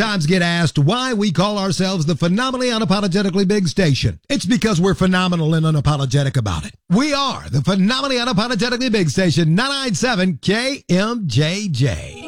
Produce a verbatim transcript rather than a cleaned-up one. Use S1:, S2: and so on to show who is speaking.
S1: Times get asked why we call ourselves the Phenomenally Unapologetically Big Station. It's because we're phenomenal and unapologetic about it. We are the Phenomenally Unapologetically Big Station, nine ninety-seven K M J J.